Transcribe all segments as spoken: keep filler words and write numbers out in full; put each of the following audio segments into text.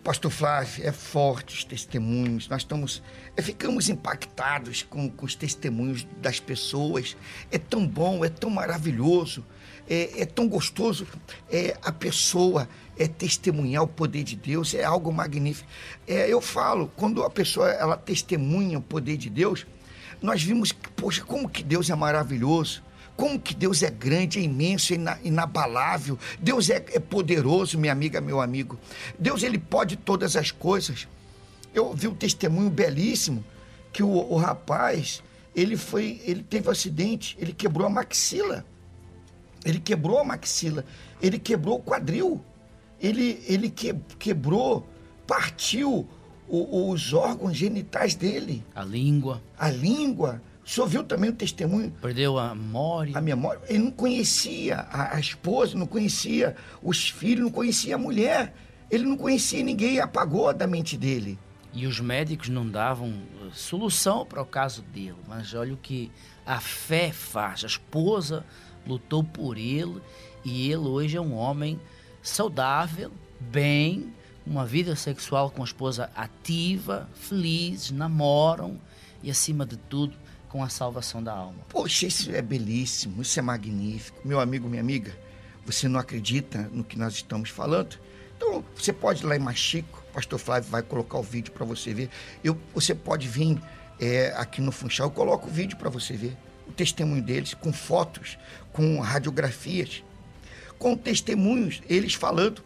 Pastor Flávio, é forte os testemunhos. Nós estamos, é, ficamos impactados com, com os testemunhos das pessoas. É tão bom, é tão maravilhoso, é, é tão gostoso. É, a pessoa é testemunhar o poder de Deus, é algo magnífico. É, eu falo, quando a pessoa ela testemunha o poder de Deus, nós vimos que, poxa, como que Deus é maravilhoso. Como que Deus é grande, é imenso, é inabalável. Deus é, é poderoso, minha amiga, meu amigo. Deus, ele pode todas as coisas. Eu vi um testemunho belíssimo que o, o rapaz, ele foi, ele teve um acidente, ele quebrou a maxila. Ele quebrou a maxila, ele quebrou o quadril. Ele, ele que, quebrou, partiu o, os órgãos genitais dele. A língua. A língua. O senhor viu também o testemunho? Perdeu a memória. A memória. Ele não conhecia a, a esposa, não conhecia os filhos, não conhecia a mulher. Ele não conhecia ninguém, apagou da mente dele. E os médicos não davam solução para o caso dele. Mas olha o que a fé faz. A esposa lutou por ele e ele hoje é um homem saudável, bem, uma vida sexual com a esposa ativa, felizes, namoram e, acima de tudo, com a salvação da alma. Poxa, isso é belíssimo, isso é magnífico. Meu amigo, minha amiga, você não acredita no que nós estamos falando? Então, você pode ir lá em Machico, o pastor Flávio vai colocar o vídeo para você ver. Eu, você pode vir é, aqui no Funchal, eu coloco o vídeo para você ver. O testemunho deles, com fotos, com radiografias, com testemunhos, eles falando.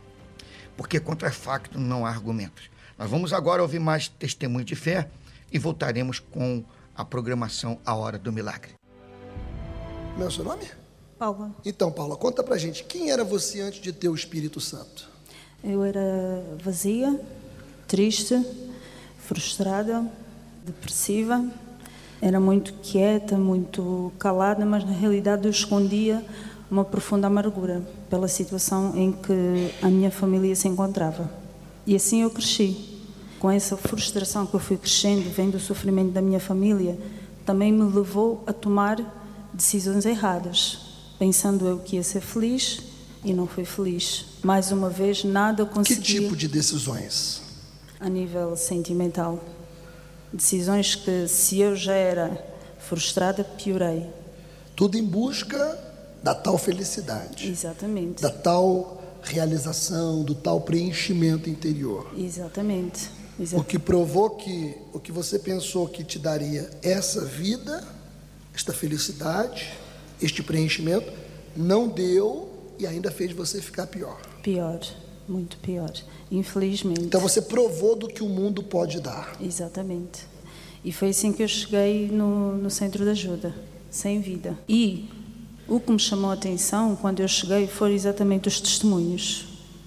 Porque contra facto não há argumentos. Nós vamos agora ouvir mais testemunho de fé e voltaremos com a programação A Hora do Milagre. Como é o seu nome? Paula. Então, Paula, conta pra gente, quem era você antes de ter o Espírito Santo? Eu era vazia, triste, frustrada, depressiva. Era muito quieta, muito calada, mas na realidade eu escondia uma profunda amargura pela situação em que a minha família se encontrava. E assim eu cresci. Com essa frustração que eu fui crescendo, vendo o sofrimento da minha família, também me levou a tomar decisões erradas, pensando eu que ia ser feliz e não fui feliz. Mais uma vez, nada conseguia... Que tipo de decisões? A nível sentimental. Decisões que, se eu já era frustrada, piorei. Tudo em busca da tal felicidade. Exatamente. Da tal realização, do tal preenchimento interior. Exatamente. Exatamente. O que provou que o que você pensou que te daria essa vida, esta felicidade, este preenchimento, não deu e ainda fez você ficar pior. Pior, muito pior, infelizmente. Então você provou do que o mundo pode dar. Exatamente. E foi assim que eu cheguei no, no centro de ajuda, sem vida. E o que me chamou a atenção quando eu cheguei foram exatamente os testemunhos.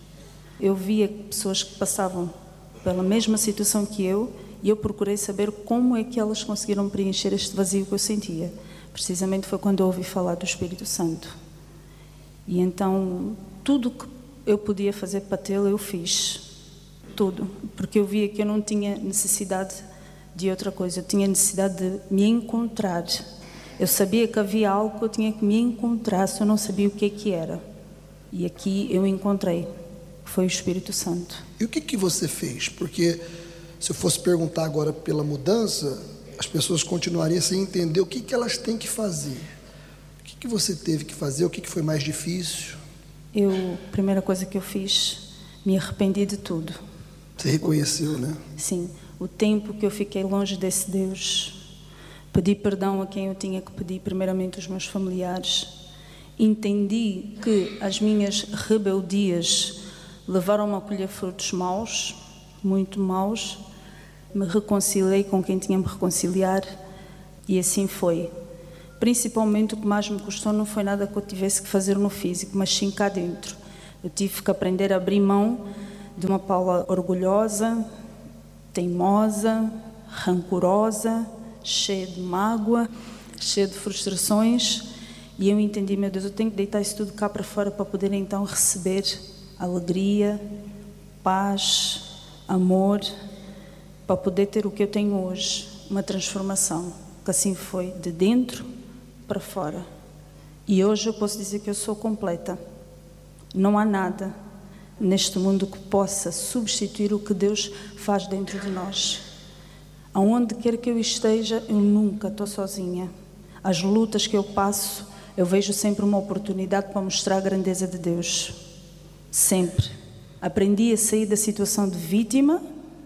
Eu via pessoas que passavam pela mesma situação que eu e eu procurei saber como é que elas conseguiram preencher este vazio que eu sentia. Precisamente foi quando eu ouvi falar do Espírito Santo. E então, tudo que eu podia fazer para tê-lo, eu fiz. Tudo. Porque eu via que eu não tinha necessidade de outra coisa. Eu tinha necessidade de me encontrar. Eu sabia que havia algo que eu tinha que me encontrar, se eu não sabia o que é que era. E aqui eu encontrei. Foi o Espírito Santo. E o que que você fez? Porque se eu fosse perguntar agora pela mudança, as pessoas continuariam sem entender o que que elas têm que fazer. O que que você teve que fazer? O que que foi mais difícil? Eu, a primeira coisa que eu fiz, me arrependi de tudo. Você reconheceu, né? Sim. O tempo que eu fiquei longe desse Deus. Pedi perdão a quem eu tinha que pedir, primeiramente os meus familiares. Entendi que as minhas rebeldias levaram-me a colher frutos maus, muito maus. Me reconciliei com quem tinha me reconciliar e assim foi. Principalmente o que mais me custou não foi nada que eu tivesse que fazer no físico, mas sim cá dentro. Eu tive que aprender a abrir mão de uma Paula orgulhosa, teimosa, rancorosa, cheia de mágoa, cheia de frustrações. E eu entendi, meu Deus, eu tenho que deitar isso tudo cá para fora para poder então receber alegria, paz, amor, para poder ter o que eu tenho hoje, uma transformação, que assim foi, de dentro para fora. E hoje eu posso dizer que eu sou completa. Não há nada, neste mundo que possa substituir o que Deus faz dentro de nós. Aonde quer que eu esteja, eu nunca estou sozinha. As lutas que eu passo, eu vejo sempre uma oportunidade para mostrar a grandeza de Deus. Sempre. Aprendi a sair da situação de vítima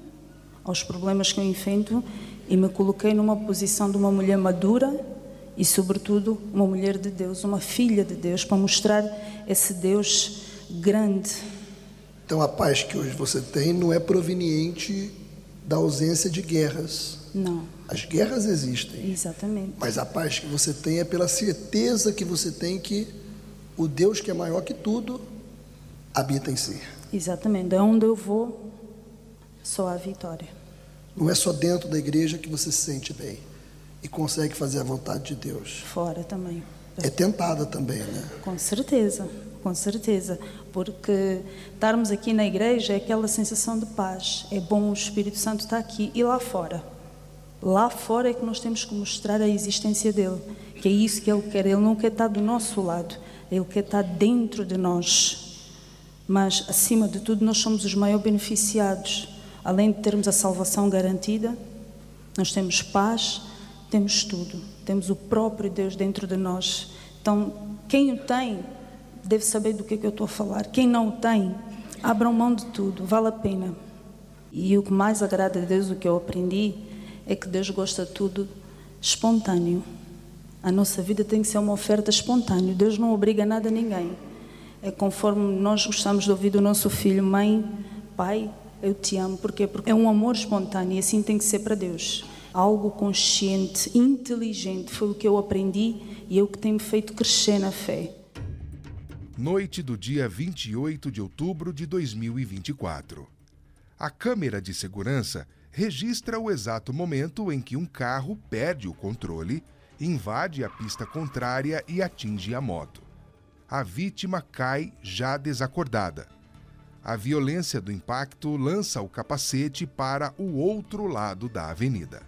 aos problemas que eu enfrento e me coloquei numa posição de uma mulher madura e, sobretudo, uma mulher de Deus, uma filha de Deus, para mostrar esse Deus grande. Então a paz que hoje você tem não é proveniente da ausência de guerras. Não. As guerras existem. Exatamente. Mas a paz que você tem é pela certeza que você tem que o Deus que é maior que tudo habita em si. Exatamente. De onde eu vou, só há vitória. Não é só dentro da igreja que você se sente bem e consegue fazer a vontade de Deus. Fora também. É tentada também, né? Com certeza, com certeza. Porque estarmos aqui na igreja é aquela sensação de paz. É bom, o Espírito Santo está aqui. E lá fora? Lá fora é que nós temos que mostrar a existência dele. Que é isso que ele quer. Ele não quer estar do nosso lado. Ele quer estar dentro de nós. Mas, acima de tudo, nós somos os maiores beneficiados. Além de termos a salvação garantida, nós temos paz, temos tudo. Temos o próprio Deus dentro de nós. Então, quem o tem, deve saber do que é que eu estou a falar. Quem não o tem, abram mão de tudo, vale a pena. E o que mais agrada a Deus, o que eu aprendi, é que Deus gosta de tudo espontâneo. A nossa vida tem que ser uma oferta espontânea. Deus não obriga nada a ninguém. É conforme nós gostamos de ouvir do nosso filho: mãe, pai, eu te amo. Porquê? Porque é um amor espontâneo e assim tem que ser para Deus. Algo consciente, inteligente, foi o que eu aprendi e é o que tem me feito crescer na fé. Noite do dia vinte e oito de outubro de dois mil e vinte e quatro. A câmera de segurança registra o exato momento em que um carro perde o controle, invade a pista contrária e atinge a moto. A vítima cai já desacordada. A violência do impacto lança o capacete para o outro lado da avenida.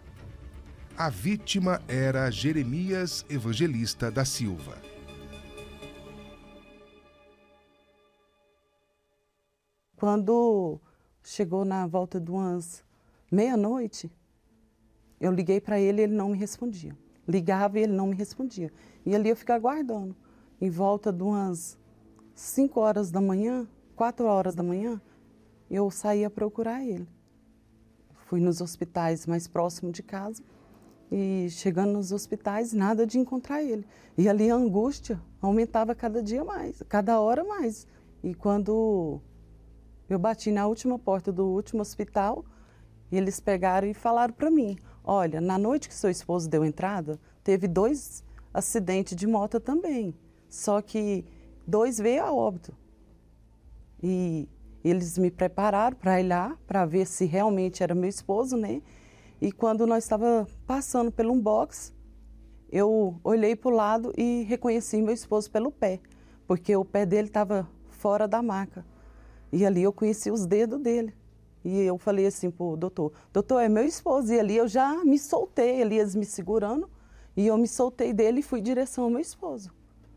A vítima era Jeremias Evangelista da Silva. Quando chegou na volta de umas meia-noite, eu liguei para ele e ele não me respondia. Ligava e ele não me respondia. E ali eu ficava aguardando. Em volta de umas cinco horas da manhã, quatro horas da manhã, eu saí a procurar ele. Fui nos hospitais mais próximos de casa e chegando nos hospitais, nada de encontrar ele. E ali a angústia aumentava cada dia mais, cada hora mais. E quando eu bati na última porta do último hospital, eles pegaram e falaram para mim: olha, na noite que seu esposo deu entrada, teve dois acidentes de moto também, só que dois veio a óbito. E eles me prepararam para ir lá, para ver se realmente era meu esposo, né? E quando nós estávamos passando por um box, eu olhei para o lado e reconheci meu esposo pelo pé, porque o pé dele estava fora da maca. E ali eu conheci os dedos dele. E eu falei assim para o doutor: doutor, é meu esposo. E ali eu já me soltei, Elias me segurando, e eu me soltei dele e fui em direção ao meu esposo.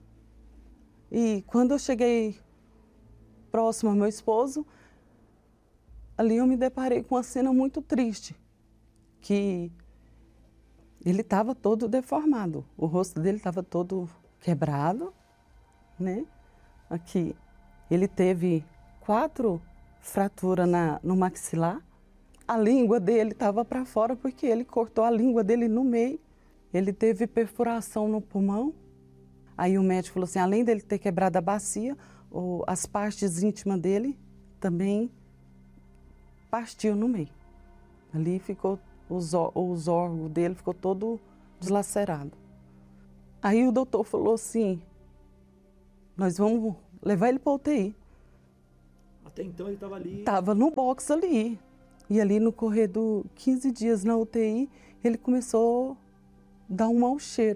E quando eu cheguei próximo ao meu esposo, ali eu me deparei com uma cena muito triste, que ele estava todo deformado, o rosto dele estava todo quebrado, né? Aqui, ele teve quatro fraturas na, no maxilar, a língua dele estava para fora porque ele cortou a língua dele no meio, ele teve perfuração no pulmão. Aí o médico falou assim: além dele ter quebrado a bacia, o, as partes íntimas dele também partiu no meio. Ali ficou, os, os órgãos dele ficou todo deslacerado. Aí o doutor falou assim: nós vamos levar ele para a U T I. Até então ele estava ali? Estava no box ali. E ali no correr de quinze dias na U T I, ele começou a dar um mau cheiro.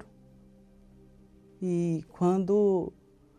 E quando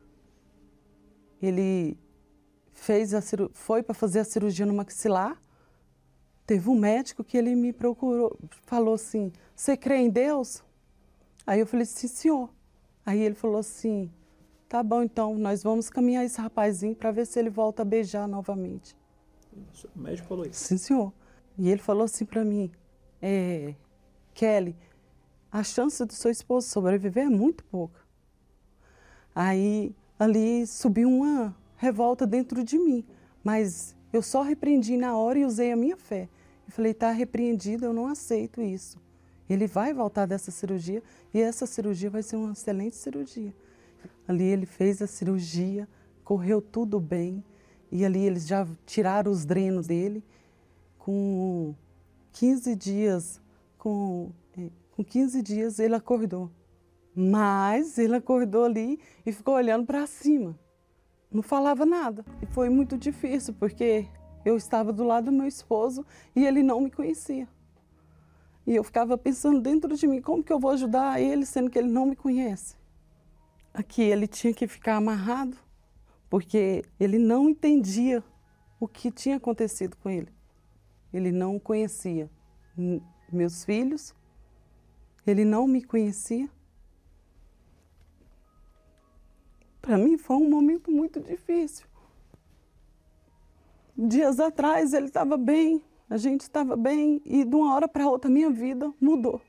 ele fez a cirurgia, foi para fazer a cirurgia no maxilar, teve um médico que ele me procurou, falou assim: você crê em Deus? Aí eu falei: sim, senhor. Aí ele falou assim: tá bom, então, nós vamos caminhar esse rapazinho para ver se ele volta a beijar novamente. O médico falou isso? Sim, senhor. E ele falou assim para mim, é, Kelly, a chance do seu esposo sobreviver é muito pouca. Aí, ali subiu uma revolta dentro de mim, mas eu só repreendi na hora e usei a minha fé. E falei, tá repreendido, eu não aceito isso. Ele vai voltar dessa cirurgia e essa cirurgia vai ser uma excelente cirurgia. Ali ele fez a cirurgia, correu tudo bem e ali eles já tiraram os drenos dele. Com quinze dias, com, com quinze dias ele acordou. Mas ele acordou ali e ficou olhando para cima. Não falava nada. E foi muito difícil porque eu estava do lado do meu esposo e ele não me conhecia. E eu ficava pensando dentro de mim, como que eu vou ajudar ele, sendo que ele não me conhece? Aqui ele tinha que ficar amarrado, porque ele não entendia o que tinha acontecido com ele. Ele não conhecia meus filhos, ele não me conhecia. Para mim foi um momento muito difícil. Dias atrás ele estava bem, a gente estava bem e de uma hora para outra minha vida mudou.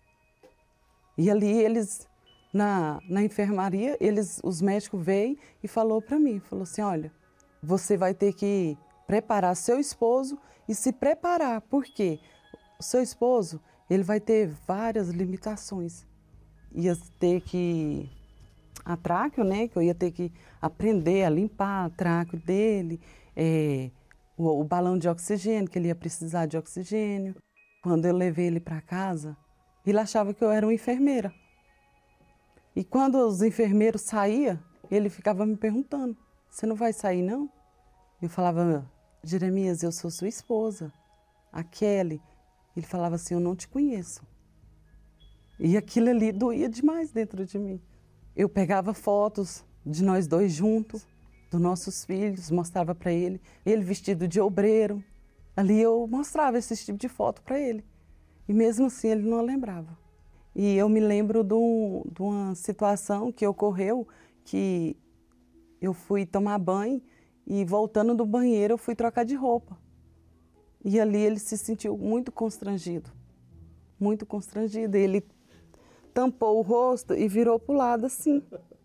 E ali eles, na, na enfermaria, eles, os médicos veio e falou para mim, falou assim, olha, você vai ter que preparar seu esposo e se preparar, porque o seu esposo, ele vai ter várias limitações. Ia ter que, a tráqueo, né, que eu ia ter que aprender a limpar a tráqueo dele, é, o, o balão de oxigênio, que ele ia precisar de oxigênio. Quando eu levei ele para casa, ele achava que eu era uma enfermeira. E quando os enfermeiros saíam, ele ficava me perguntando, você não vai sair não? Eu falava, Jeremias, eu sou sua esposa, a Kelly. Ele falava assim, eu não te conheço. E aquilo ali doía demais dentro de mim. Eu pegava fotos de nós dois juntos, dos nossos filhos, mostrava para ele, ele vestido de obreiro. Ali eu mostrava esse tipo de foto para ele. E mesmo assim ele não lembrava. E eu me lembro de, um, de uma situação que ocorreu, que eu fui tomar banho e voltando do banheiro eu fui trocar de roupa. E ali ele se sentiu muito constrangido, muito constrangido. Ele tampou o rosto e virou para o lado assim.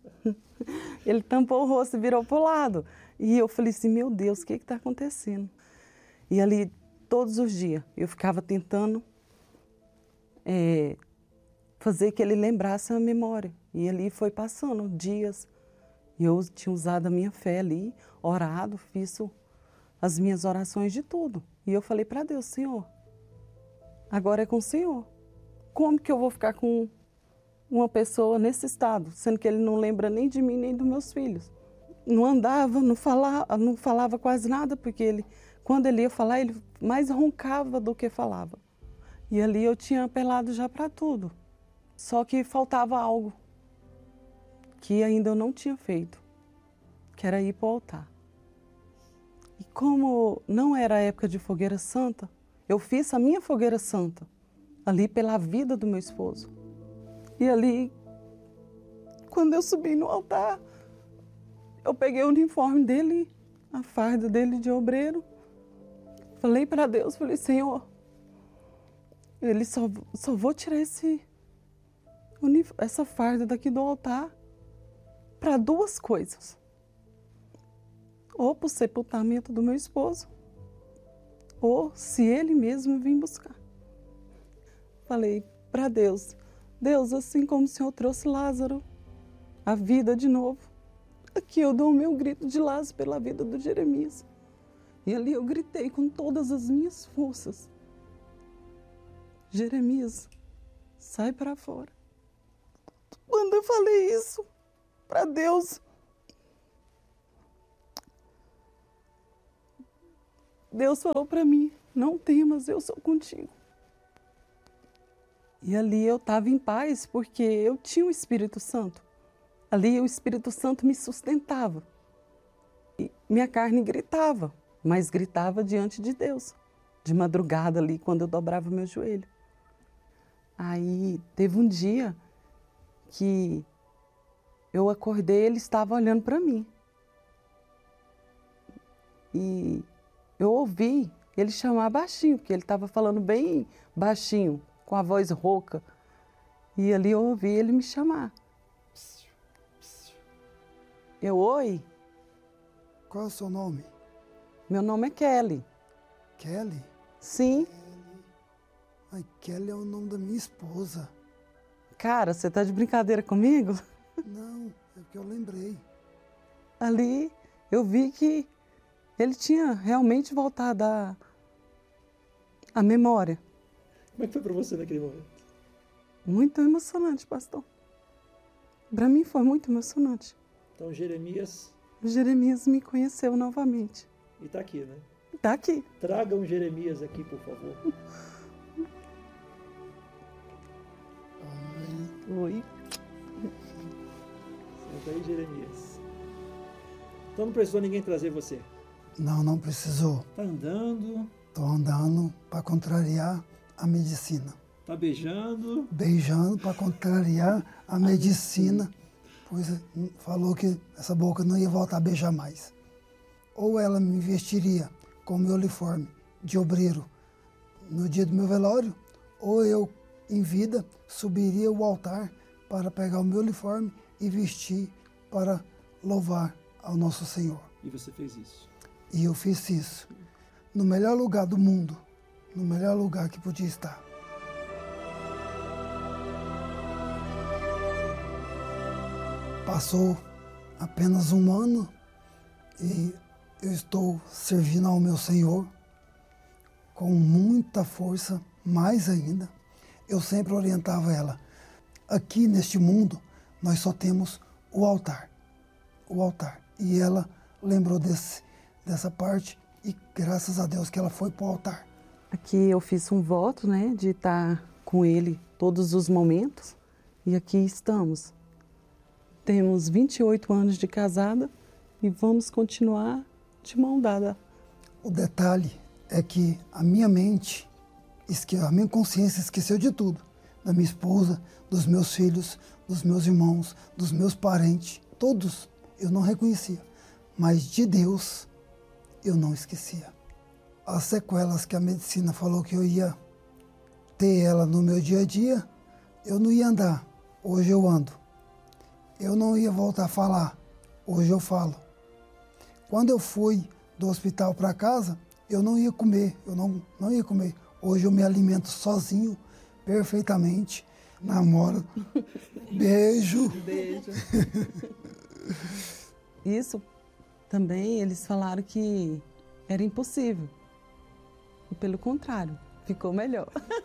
Ele tampou o rosto e virou para o lado. E eu falei assim, meu Deus, o que está acontecendo? E ali, todos os dias, eu ficava tentando é, fazer que ele lembrasse a memória. E ali foi passando dias. E eu tinha usado a minha fé ali, orado, fiz as minhas orações de tudo. E eu falei para Deus, Senhor, agora é com o Senhor. Como que eu vou ficar com uma pessoa nesse estado, sendo que ele não lembra nem de mim, nem dos meus filhos? Não andava, não falava, não falava quase nada, porque ele, quando ele ia falar, ele mais roncava do que falava. E ali eu tinha apelado já para tudo. Só que faltava algo que ainda eu não tinha feito, que era ir para o altar. E como não era a época de fogueira santa, eu fiz a minha fogueira santa, ali pela vida do meu esposo. E ali, quando eu subi no altar, eu peguei o uniforme dele, a farda dele de obreiro, falei para Deus, falei, Senhor, ele só, só vou tirar esse, essa farda daqui do altar para duas coisas. Ou para o sepultamento do meu esposo, ou se ele mesmo vir buscar. Falei para Deus, Deus, assim como o Senhor trouxe Lázaro à vida de novo, aqui eu dou o meu grito de Lázaro pela vida do Jeremias. E ali eu gritei com todas as minhas forças, Jeremias, sai para fora. Quando eu falei isso para Deus, Deus falou para mim, não temas, eu sou contigo. E ali eu estava em paz, porque eu tinha o Espírito Santo. Ali o Espírito Santo me sustentava. E minha carne gritava, mas gritava diante de Deus. De madrugada ali, quando eu dobrava meu joelho. Aí teve um dia que eu acordei, ele estava olhando para mim. E eu ouvi ele chamar baixinho, porque ele estava falando bem baixinho, com a voz rouca. E ali eu ouvi ele me chamar. Eu, oi. Qual é o seu nome? Meu nome é Kelly. Kelly? Sim. Kelly. Ai, Kelly é o nome da minha esposa. Cara, você tá de brincadeira comigo? Não, é porque eu lembrei. Ali eu vi que ele tinha realmente voltado à, à memória. Como é que foi para você naquele momento? Muito emocionante, pastor. Para mim foi muito emocionante. Então Jeremias... Jeremias me conheceu novamente. E está aqui, né? Está aqui. Traga um Jeremias aqui, por favor. Oi. Senta aí, Jeremias. Então não precisou ninguém trazer você? Não, não precisou. Tá andando. Tô andando para contrariar a medicina. Tá beijando. Beijando para contrariar a medicina. Pois falou que essa boca não ia voltar a beijar mais. Ou ela me vestiria com o meu uniforme de obreiro no dia do meu velório, ou eu, em vida, subiria o altar para pegar o meu uniforme e vestir para louvar ao nosso Senhor. E você fez isso? E eu fiz isso no melhor lugar do mundo, no melhor lugar que podia estar. Passou apenas um ano e eu estou servindo ao meu Senhor com muita força, mais ainda. Eu sempre orientava ela, aqui neste mundo nós só temos o altar, o altar. E ela lembrou desse, dessa parte e graças a Deus que ela foi para o altar. Aqui eu fiz um voto, né, de estar com ele todos os momentos e aqui estamos. Temos vinte e oito anos de casada e vamos continuar de mão dada. O detalhe é que a minha mente, a minha consciência esqueceu de tudo. Da minha esposa, dos meus filhos, dos meus irmãos, dos meus parentes. Todos eu não reconhecia. Mas de Deus eu não esquecia. As sequelas que a medicina falou que eu ia ter ela no meu dia a dia, eu não ia andar. Hoje eu ando. Eu não ia voltar a falar, hoje eu falo. Quando eu fui do hospital para casa, eu não ia comer, eu não, não ia comer. Hoje eu me alimento sozinho, perfeitamente, namoro, beijo. Beijo. Isso também eles falaram que era impossível. E pelo contrário, ficou melhor.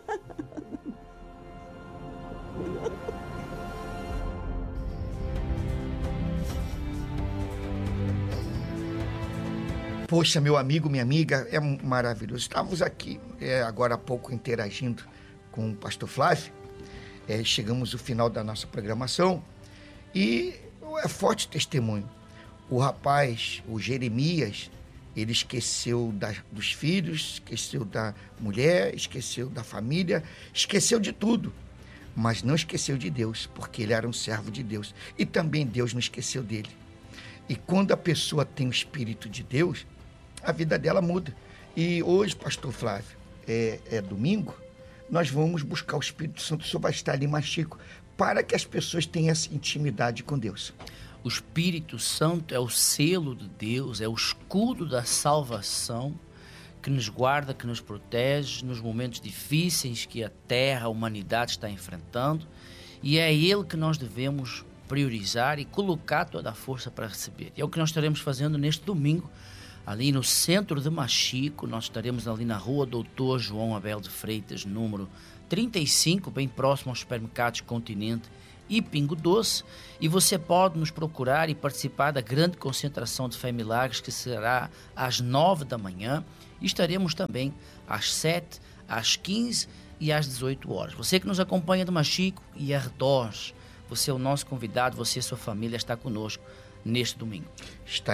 Poxa, meu amigo, minha amiga, é maravilhoso. Estávamos aqui, é, agora há pouco, interagindo com o pastor Flávio. É, chegamos ao final da nossa programação e é forte testemunho. O rapaz, o Jeremias, ele esqueceu da, dos filhos, esqueceu da mulher, esqueceu da família, esqueceu de tudo. Mas não esqueceu de Deus, porque ele era um servo de Deus. E também Deus não esqueceu dele. E quando a pessoa tem o Espírito de Deus, a vida dela muda. E hoje, pastor Flávio, é, é domingo, nós vamos buscar o Espírito Santo, o senhor vai estar ali em Machico, para que as pessoas tenham essa intimidade com Deus. O Espírito Santo é o selo de Deus, é o escudo da salvação que nos guarda, que nos protege nos momentos difíceis que a terra, a humanidade está enfrentando, e é Ele que nós devemos priorizar e colocar toda a força para receber. E é o que nós estaremos fazendo neste domingo, ali no centro de Machico. Nós estaremos ali na rua Doutor João Abel de Freitas, número trinta e cinco, bem próximo aos supermercados Continente e Pingo Doce, e você pode nos procurar e participar da grande concentração de Fé e Milagres, que será às nove da manhã, e estaremos também às sete, às quinze e às dezoito horas. Você que nos acompanha de Machico e arredores, você é o nosso convidado, você e sua família está conosco neste domingo. Está